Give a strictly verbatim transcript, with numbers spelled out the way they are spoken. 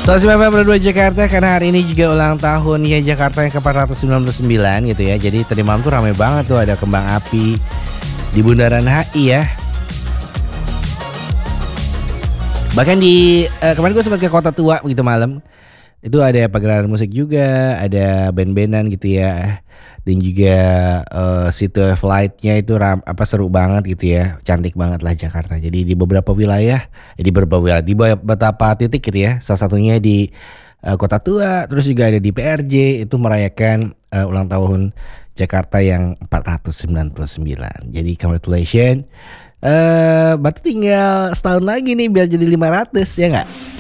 seratus sembilan puluh dua Jakarta, karena hari ini juga ulang tahun ya Jakarta yang ke empat ratus sembilan puluh sembilan gitu ya. Jadi tadi malam tuh ramai banget tuh, ada kembang api di Bundaran H I ya. Bahkan di uh, kemarin gue sempat ke Kota Tua begitu malam. Itu ada pagelaran musik juga, ada band-bandan gitu ya. Dan juga uh, City of Light-nya itu ram, apa seru banget gitu ya. Cantik banget lah Jakarta. Jadi di beberapa wilayah, di beberapa wilayah, di beberapa titik gitu ya. Salah satunya di uh, Kota Tua, terus juga ada di P R J itu merayakan uh, ulang tahun Jakarta yang empat ratus sembilan puluh sembilan. Jadi congratulations. Eh, uh, berarti tinggal setahun lagi nih biar jadi lima ratus ya nggak?